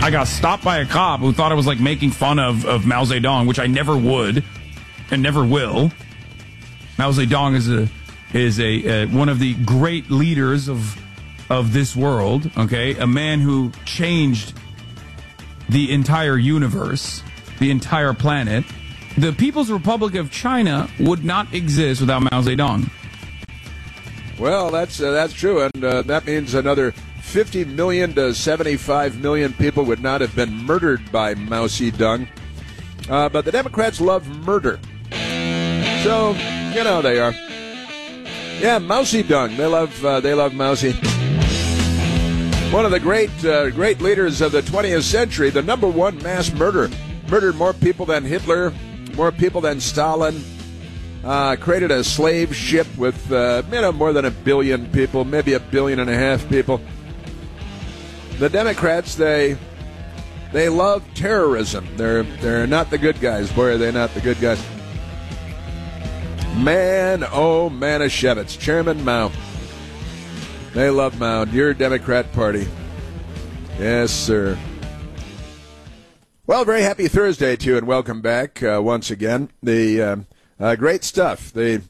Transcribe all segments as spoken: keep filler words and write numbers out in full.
I got stopped by a cop who thought I was like making fun of, of Mao Zedong, which I never would and never will. Mao Zedong is a is a uh, one of the great leaders of of this world. Okay, a man who changed the entire universe, the entire planet. The People's Republic of China would not exist without Mao Zedong. Well, that's uh, that's true, and uh, that means another fifty million to seventy-five million people would not have been murdered by Mao Zedong. Uh, but the Democrats love murder. So, you know they are. Yeah, Mao Zedong. They love uh, they love Mao Zedong. One of the great uh, great leaders of the twentieth century, the number one mass murderer. Murdered more people than Hitler, more people than Stalin. Uh, created a slave ship with uh, you know more than a billion people, maybe a billion and a half people. The Democrats, they they love terrorism. They're they're not the good guys. Boy, are they not the good guys. Man, oh Manischewitz, Chairman Mao. They love Mao. Your Democrat Party. Yes, sir. Well, very happy Thursday to you, and welcome back uh, once again. The uh, uh, great stuff. The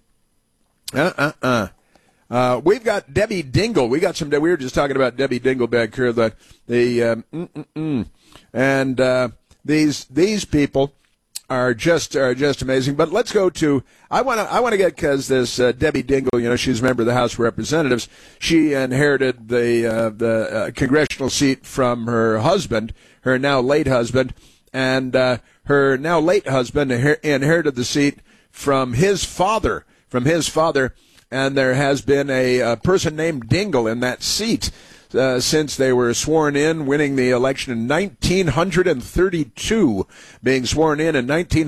uh uh uh. Uh, we've got Debbie Dingell. We got some. We were just talking about Debbie Dingell back here. The the um, mm, mm, mm. and uh, these these people are just are just amazing. But let's go to. I want to I want to get because this uh, Debbie Dingell. You know, she's a member of the House of Representatives. She inherited the uh, the uh, congressional seat from her husband, her now late husband, and uh, her now late husband inherited the seat from his father. From his father. And there has been a, a person named Dingell in that seat uh, since they were sworn in, winning the election in nineteen thirty-two. Being sworn in in nineteen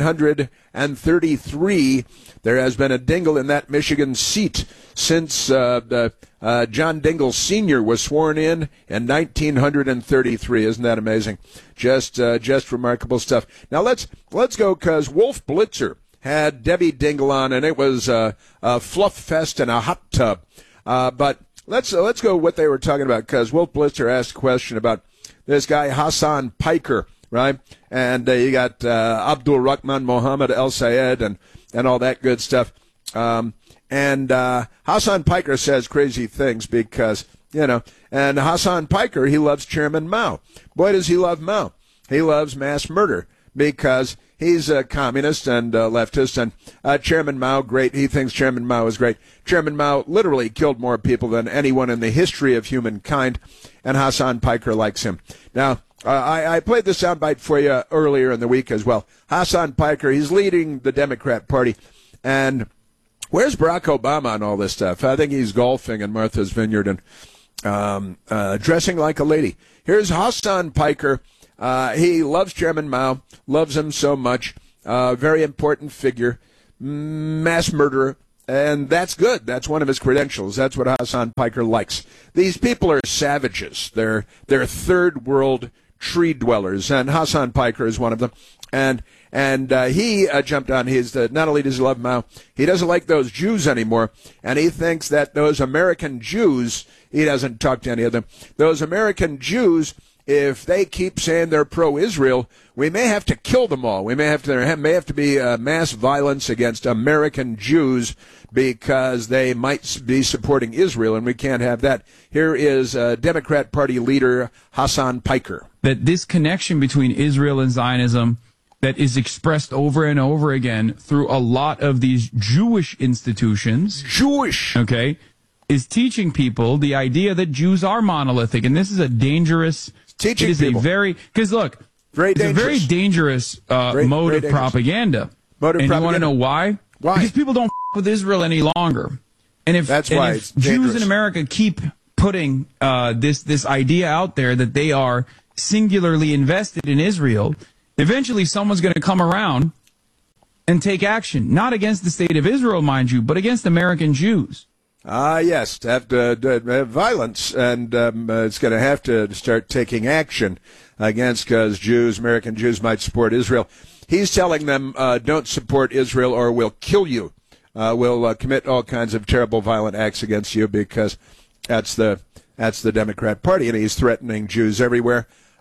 thirty-three, there has been a Dingell in that Michigan seat since uh, the, uh, John Dingell Senior was sworn in in nineteen thirty-three. Isn't that amazing? Just uh, just remarkable stuff. Now let's let's go because Wolf Blitzer had Debbie Dingell on, and it was uh, a fluff fest and a hot tub. Uh, but let's uh, let's go what they were talking about, because Wolf Blitzer asked a question about this guy Hassan Piker, right? And uh, you got uh, Abdul Rahman Mohammed El Sayed and and all that good stuff. Um, and uh, Hassan Piker says crazy things because you know. And Hassan Piker, he loves Chairman Mao. Boy, does he love Mao! He loves mass murder because he's a communist and a leftist, and uh, Chairman Mao, great. He thinks Chairman Mao is great. Chairman Mao literally killed more people than anyone in the history of humankind, and Hassan Piker likes him. Now, uh, I, I played the soundbite for you earlier in the week as well. Hassan Piker, he's leading the Democrat Party, and where's Barack Obama and all this stuff? I think he's golfing in Martha's Vineyard and um, uh, dressing like a lady. Here's Hassan Piker. Uh, he loves Chairman Mao, loves him so much, uh, very important figure, mass murderer, and that's good. That's one of his credentials. That's what Hassan Piker likes. These people are savages. They're, they're third world tree dwellers, and Hassan Piker is one of them. And and uh, he uh, jumped on his, uh, not only does he love Mao, he doesn't like those Jews anymore, and he thinks that those American Jews, he doesn't talk to any of them, those American Jews, if they keep saying they're pro-Israel, we may have to kill them all. We may have to, there may have to be uh, mass violence against American Jews because they might be supporting Israel, and we can't have that. Here is uh, Democrat Party leader Hassan Piker. That this connection between Israel and Zionism that is expressed over and over again through a lot of these Jewish institutions. Jewish. Okay. Is teaching people the idea that Jews are monolithic, and this is a dangerous... Teaching it is people. a very because look, very it's dangerous. a very dangerous uh, very, mode very of dangerous. propaganda. Mode of and propaganda. you want to know why? Why? Because people don't f- with Israel any longer. And if, That's and why if it's Jews dangerous. in America keep putting uh, this this idea out there that they are singularly invested in Israel, eventually someone's going to come around and take action, not against the state of Israel, mind you, but against American Jews. Ah, yes, to have to, to have violence, and um, uh, it's going to have to start taking action against, because Jews, American Jews, might support Israel. He's telling them, uh, don't support Israel or we'll kill you. Uh, we'll uh, commit all kinds of terrible, violent acts against you, because that's the that's the Democrat Party, and he's threatening Jews everywhere.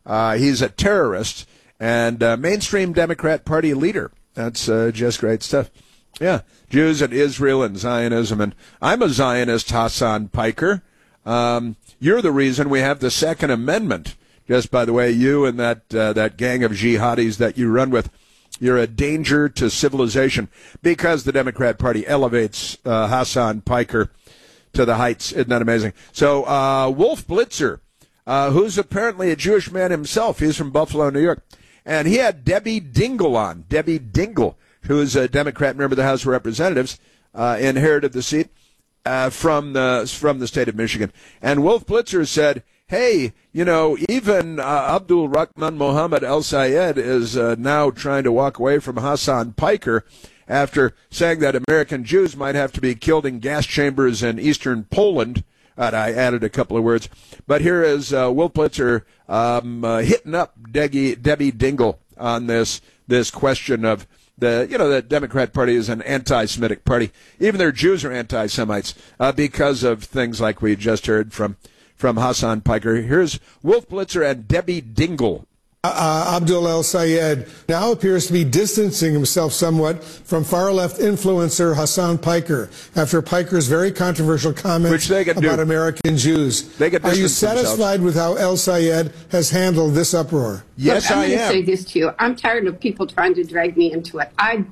Uh, he's a terrorist and uh, mainstream Democrat Party leader. That's uh, just great stuff. Yeah, Jews and Israel and Zionism. And I'm a Zionist, Hassan Piker. Um, you're the reason we have the Second Amendment. Just by the way, you and that uh, that gang of jihadis that you run with, you're a danger to civilization because the Democrat Party elevates uh, Hassan Piker to the heights. Isn't that amazing? So uh, Wolf Blitzer, uh, who's apparently a Jewish man himself, he's from Buffalo, New York, and he had Debbie Dingell on. Debbie Dingell, who is a Democrat member of the House of Representatives, uh, inherited the seat uh, from the from the state of Michigan. And Wolf Blitzer said, hey, you know, even uh, Abdul Rahman Mohammed El Sayed is uh, now trying to walk away from Hassan Piker after saying that American Jews might have to be killed in gas chambers in eastern Poland. And I added a couple of words. But here is uh, Wolf Blitzer um, uh, hitting up Debbie, Debbie Dingell on this this question of the, you know, the Democrat Party is an anti-Semitic party. Even their Jews are anti-Semites uh, because of things like we just heard from from Hassan Piker. Here's Wolf Blitzer and Debbie Dingell. Uh, Abdul El Sayed now appears to be distancing himself somewhat from far-left influencer Hassan Piker after Piker's very controversial comments about do. American Jews. They can Are you satisfied themselves. with how El Sayed has handled this uproar? Yes, Look, I I'm going to am. say this to you. I'm tired of people trying to drag me into it. I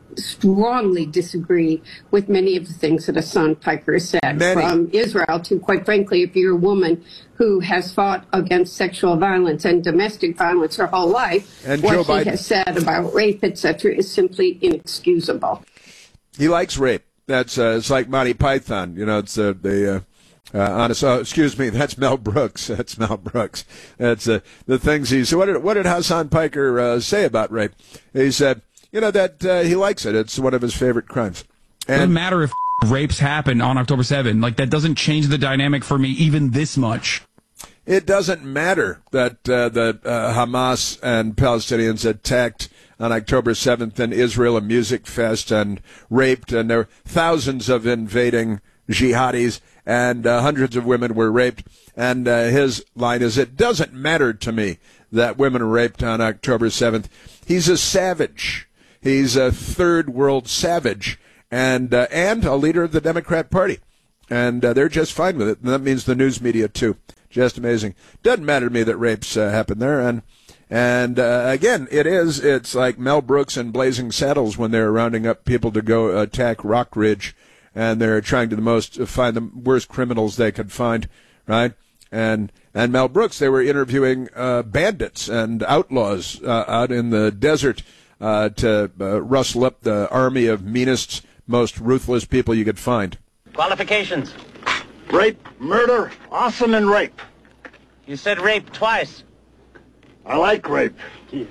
strongly disagree with many of the things that Hassan Piker said, Many. from Israel to, quite frankly, if you're a woman who has fought against sexual violence and domestic violence her whole life, And what Joe he Biden. has said about rape, et cetera, is simply inexcusable. He likes rape. That's uh, it's like Monty Python. You know, it's uh, the uh, uh, honest. Oh, excuse me, that's Mel Brooks. That's Mel Brooks. That's uh, the things he. So what did what did Hassan Piker uh, say about rape? He said, you know, that uh, he likes it. It's one of his favorite crimes. It doesn't matter if rapes happen on October seventh. Like, that doesn't change the dynamic for me even this much. It doesn't matter that uh, the uh, Hamas and Palestinians attacked on October seventh in Israel, a music fest, and raped, and there were thousands of invading jihadis, and uh, hundreds of women were raped. And uh, his line is, it doesn't matter to me that women were raped on October seventh. He's a savage. He's a third world savage, and uh, and a leader of the Democrat Party. And uh, they're just fine with it. And that means the news media, too. Just amazing. Doesn't matter to me that rapes uh, happen there. And and uh, again, it is. It's like Mel Brooks and Blazing Saddles when they're rounding up people to go attack Rock Ridge, and they're trying to the most find the worst criminals they could find, right? And and Mel Brooks, they were interviewing uh, bandits and outlaws uh, out in the desert uh, to uh, rustle up the army of meanest, most ruthless people you could find. Qualifications. Rape, murder, arson, and rape. You said rape twice. I like rape. You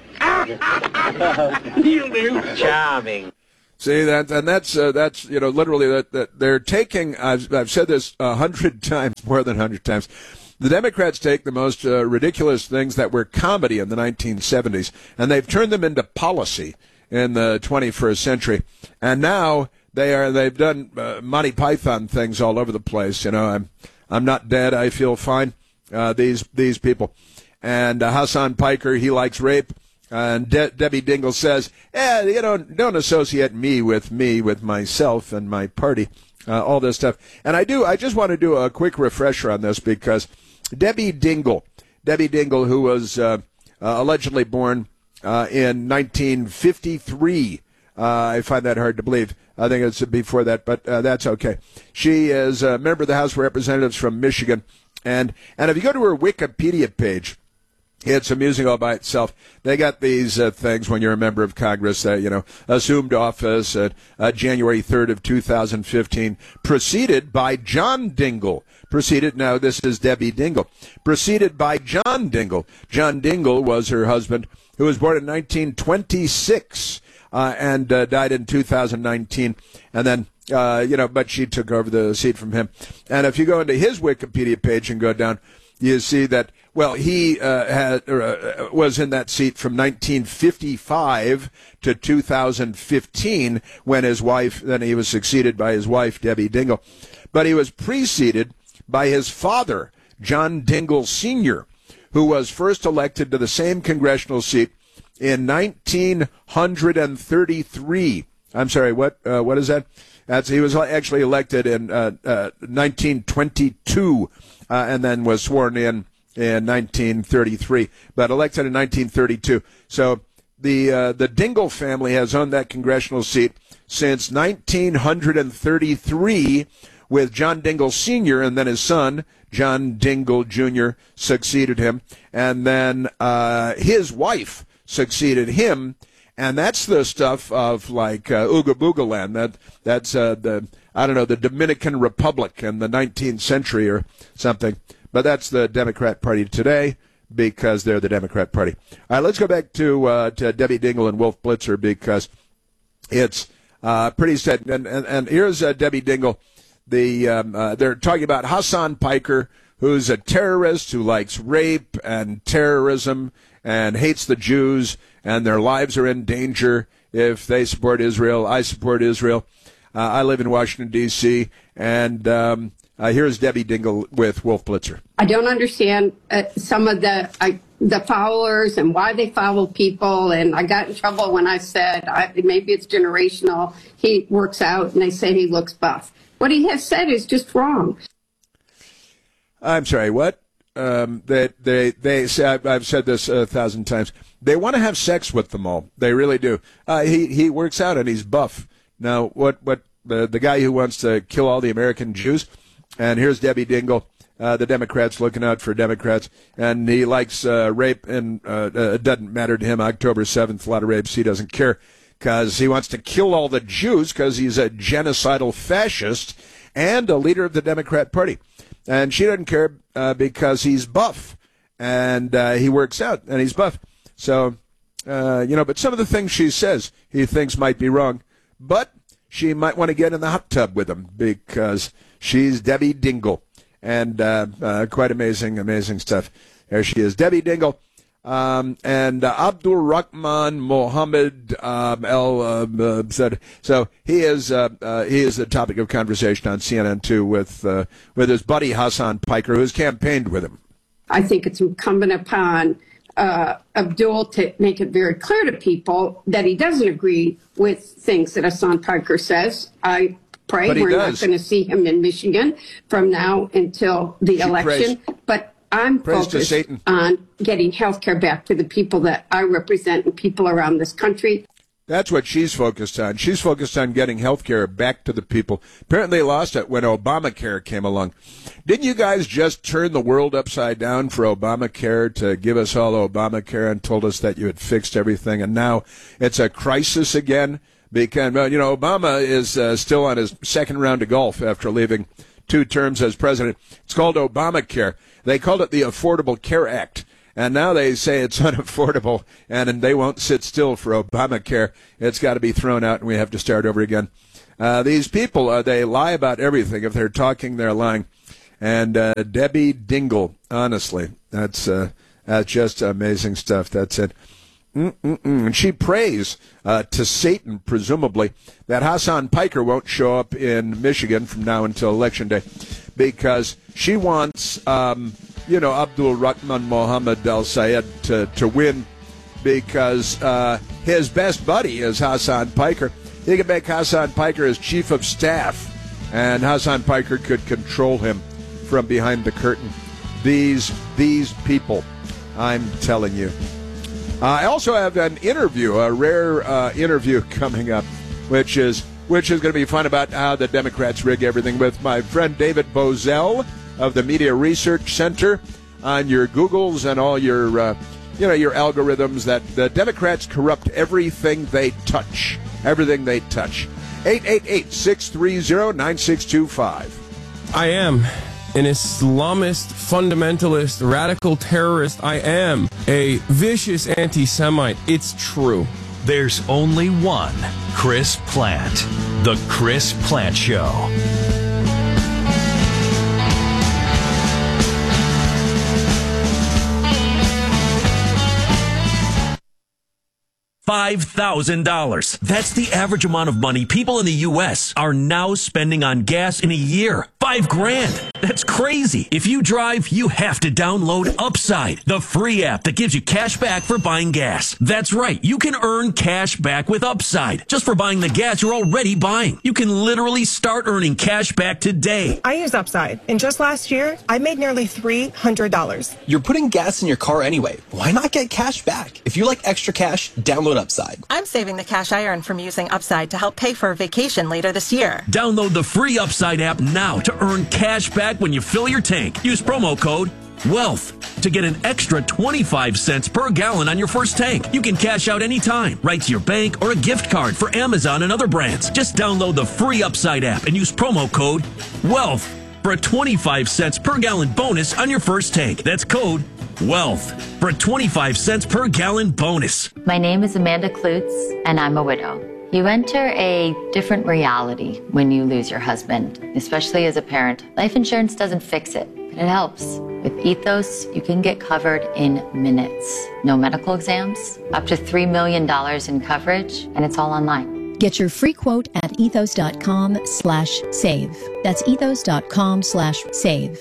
do. Charming. See that, and that's uh, that's you know literally that, that they're taking. I've I've said this a hundred times, more than a hundred times. The Democrats take the most uh, ridiculous things that were comedy in the nineteen seventies, and they've turned them into policy in the twenty-first century. And now they are they've done uh, Monty Python things all over the place. You know, I'm I'm not dead. I feel fine. Uh, these these people, and uh, Hassan Piker, he likes rape. And De- Debbie Dingell says, eh, you know, don't associate me with me, with myself and my party, uh, all this stuff. And I do, I just want to do a quick refresher on this because Debbie Dingell, Debbie Dingell, who was uh, uh, allegedly born uh, in nineteen fifty-three, uh, I find that hard to believe. I think it's before that, but uh, that's okay. She is a member of the House of Representatives from Michigan. And, and if you go to her Wikipedia page, it's amusing all by itself. They got these uh, things when you're a member of Congress that, you know, assumed office at uh, January third of two thousand fifteen, preceded by John Dingell. Preceded, now this is Debbie Dingell. Preceded by John Dingell. John Dingell was her husband, who was born in nineteen twenty-six uh, and uh, died in two thousand nineteen. And then, uh, you know, but she took over the seat from him. And if you go into his Wikipedia page and go down, you see that, well, he uh, had, uh, was in that seat from nineteen fifty-five to two thousand fifteen when his wife, then he was succeeded by his wife, Debbie Dingell. But he was preceded by his father, John Dingell Senior, who was first elected to the same congressional seat in nineteen thirty-three. I'm sorry, what uh, what is that? That's, he was actually elected in uh, uh, nineteen twenty-two uh, and then was sworn in in nineteen thirty-three, but elected in nineteen thirty-two. So the uh, the Dingell family has owned that congressional seat since nineteen thirty-three, with John Dingell Senior and then his son, John Dingell Junior, succeeded him. And then uh, his wife succeeded him. And that's the stuff of like uh, Ooga Booga Land. That, that's uh, the, I don't know, the Dominican Republic in the nineteenth century or something. But that's the Democrat Party today because they're the Democrat Party. All right, let's go back to, uh, to Debbie Dingell and Wolf Blitzer because it's uh, pretty sad. And, and, and here's uh, Debbie Dingell. The um, uh, they're talking about Hasan Piker, who's a terrorist who likes rape and terrorism and hates the Jews, and their lives are in danger if they support Israel. I support Israel. Uh, I live in Washington, D C, and um, uh, here's Debbie Dingell with Wolf Blitzer. I don't understand uh, some of the I, the followers and why they follow people, and I got in trouble when I said I, maybe it's generational. He works out, and they say he looks buff. What he has said is just wrong. I'm sorry, what? Um, they, they, they say, I've said this a thousand times. They want to have sex with them all. They really do. Uh, he, he works out and he's buff. Now, what, what, the, the guy who wants to kill all the American Jews, and here's Debbie Dingell, uh, the Democrats looking out for Democrats, and he likes, uh, rape, and, uh, it doesn't matter to him. October seventh, a lot of rapes, he doesn't care. Because he wants to kill all the Jews because he's a genocidal fascist and a leader of the Democrat Party. And she doesn't care uh, because he's buff and uh, he works out and he's buff. So, uh, you know, but some of the things she says he thinks might be wrong. But she might want to get in the hot tub with him because she's Debbie Dingell. And uh, uh, quite amazing, amazing stuff. There she is, Debbie Dingell. Um, and uh, Abdul Rahman Mohammed um, El uh, said so. He is uh, uh, he is the topic of conversation on C N N two with uh, with his buddy Hasan Piker, who's campaigned with him. I think it's incumbent upon uh, Abdul to make it very clear to people that he doesn't agree with things that Hasan Piker says. I pray we're does. not going to see him in Michigan from now until the she election, prays. but. I'm Praise focused on getting health care back to the people that I represent and people around this country. That's what she's focused on. She's focused on getting health care back to the people. Apparently they lost it when Obamacare came along. Didn't you guys just turn the world upside down for Obamacare to give us all Obamacare and told us that you had fixed everything? And now it's a crisis again because, you know, Obama is uh, still on his second round of golf after leaving two terms as president. It's called Obamacare. They called it the Affordable Care Act, and now they say it's unaffordable, and, and they won't sit still for Obamacare. It's got to be thrown out, and we have to start over again. Uh, these people, uh, they lie about everything. If they're talking, they're lying. And uh, Debbie Dingell, honestly, that's uh, that's just amazing stuff. That's it. Mm-mm-mm. And she prays uh, to Satan, presumably, that Hasan Piker won't show up in Michigan from now until Election Day because she wants, um, you know, Abdul Rahman Mohammed Al Sayed to, to win because uh, his best buddy is Hasan Piker. He could make Hasan Piker his chief of staff, and Hasan Piker could control him from behind the curtain. These, these people, I'm telling you. Uh, I also have an interview, a rare uh, interview coming up, which is which is going to be fun about how the Democrats rig everything with my friend David Bozell of the Media Research Center on your Googles and all your, uh, you know, your algorithms that the Democrats corrupt everything they touch, everything they touch. eight eight eight, six three zero, nine six two five. I am an Islamist, fundamentalist, radical terrorist. I am a vicious anti-Semite. It's true. There's only one Chris Plante. The Chris Plante Show. five thousand dollars. That's the average amount of money people in the U S are now spending on gas in a year. Five grand. That's crazy. If you drive, you have to download Upside, the free app that gives you cash back for buying gas. That's right. You can earn cash back with Upside just for buying the gas you're already buying. You can literally start earning cash back today. I use Upside, and just last year, I made nearly three hundred dollars. You're putting gas in your car anyway. Why not get cash back? If you like extra cash, download Upside. I'm saving the cash I earn from using Upside to help pay for a vacation later this year. Download the free Upside app now to earn cash back when you fill your tank. Use promo code WEALTH to get an extra twenty-five cents per gallon on your first tank. You can cash out anytime, right to your bank or a gift card for Amazon and other brands. Just download the free Upside app and use promo code WEALTH for a twenty-five cents per gallon bonus on your first tank. That's code WEALTH for a twenty-five cents per gallon bonus. My name is Amanda Klutz, and I'm a widow. You enter a different reality when you lose your husband, especially as a parent. Life insurance doesn't fix it, but it helps. With Ethos, you can get covered in minutes. No medical exams, up to three million dollars in coverage, and it's all online. Get your free quote at ethos.com slash save. That's ethos.com slash save.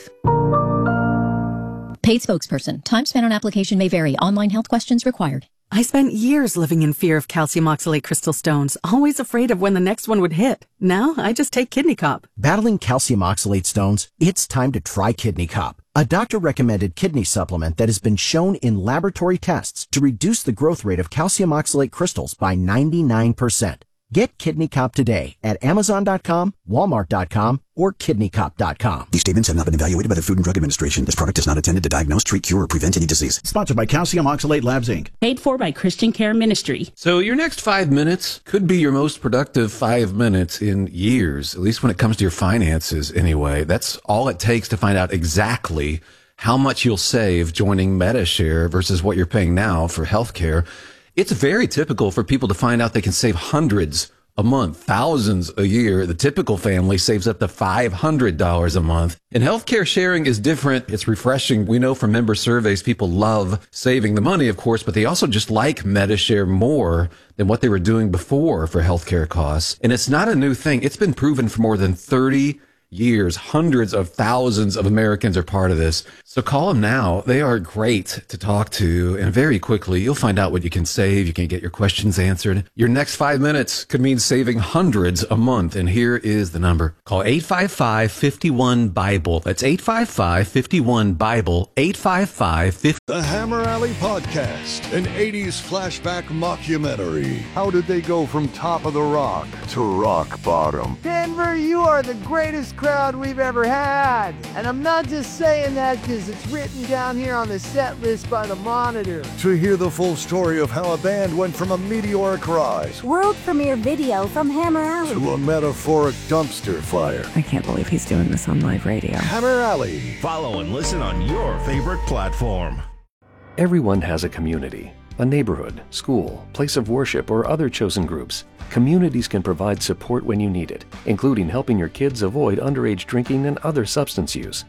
Paid spokesperson. Time spent on application may vary. Online health questions required. I spent years living in fear of calcium oxalate crystal stones, always afraid of when the next one would hit. Now, I just take Kidney Cop. Battling calcium oxalate stones? It's time to try Kidney Cop, a doctor-recommended kidney supplement that has been shown in laboratory tests to reduce the growth rate of calcium oxalate crystals by ninety-nine percent. Get Kidney Cop today at amazon dot com, walmart dot com, or kidney cop dot com. These statements have not been evaluated by the Food and Drug Administration. This product is not intended to diagnose, treat, cure, or prevent any disease. Sponsored by Calcium Oxalate Labs, Incorporated. Paid for by Christian Care Ministry. So your next five minutes could be your most productive five minutes in years, at least when it comes to your finances anyway. That's all it takes to find out exactly how much you'll save joining Medi-Share versus what you're paying now for healthcare. It's very typical for people to find out they can save hundreds a month, thousands a year. The typical family saves up to five hundred dollars a month. And healthcare sharing is different. It's refreshing. We know from member surveys, people love saving the money, of course, but they also just like Medi-Share more than what they were doing before for healthcare costs. And it's not a new thing. It's been proven for more than thirty years. Hundreds of thousands of Americans are part of this. So call them now. They are great to talk to. And very quickly, you'll find out what you can save. You can get your questions answered. Your next five minutes could mean saving hundreds a month. And here is the number. Call eight five five, five one, BIBLE. That's eight five five, five one, BIBLE. eight five five, five one. The Hammer Alley Podcast, an eighties flashback mockumentary. How did they go from top of the rock to rock bottom? Denver, you are the greatest crowd we've ever had. And I'm not just saying that because it's written down here on the set list by the Monitor. To hear the full story of how a band went from a meteoric rise, world premiere video from Hammer Alley, to a metaphoric dumpster fire. I can't believe he's doing this on live radio. Hammer Alley. Follow and listen on your favorite platform. Everyone has a community, a neighborhood, school, place of worship, or other chosen groups. Communities can provide support when you need it, including helping your kids avoid underage drinking and other substance use.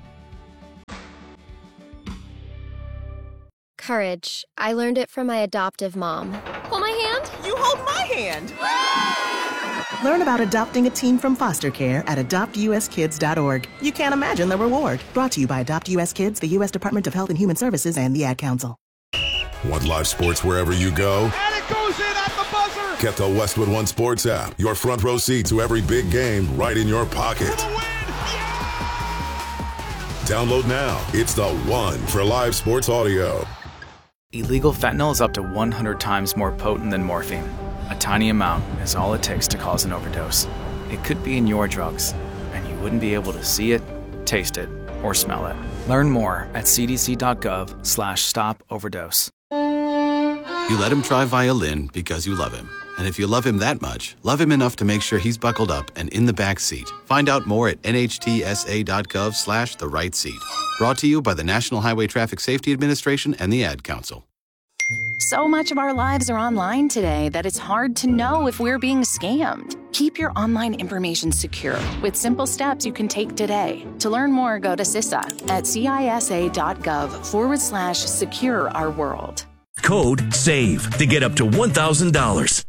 Courage. I learned it from my adoptive mom. Hold my hand. You hold my hand. Learn about adopting a teen from foster care at adopt u s kids dot org. You can't imagine the reward. Brought to you by Adopt U S Kids, the U S Department of Health and Human Services, and the Ad Council. Want live sports wherever you go? And it goes in at the buzzer! Get the Westwood One Sports app. Your front row seat to every big game right in your pocket. For the win! Yeah! Download now. It's the one for live sports audio. Illegal fentanyl is up to one hundred times more potent than morphine. A tiny amount is all it takes to cause an overdose. It could be in your drugs, and you wouldn't be able to see it, taste it, or smell it. Learn more at c d c dot gov slash stop overdose. You let him try violin because you love him. And if you love him that much, love him enough to make sure he's buckled up and in the back seat. Find out more at n h t s a dot gov slash the right seat. Brought to you by the National Highway Traffic Safety Administration and the Ad Council. So much of our lives are online today that it's hard to know if we're being scammed. Keep your online information secure with simple steps you can take today. To learn more, go to C I S A at cisa dot gov forward slash secure our world. code SAVE to get up to one thousand dollars.